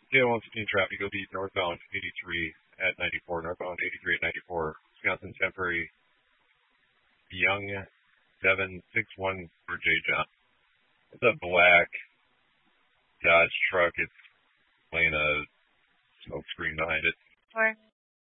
Tail 115 traffic, go deep northbound 83 at 94, northbound 83 at 94, Wisconsin temporary, Young 761 for J. John. It's a black Dodge truck. It's laying a smoke screen behind it. Four.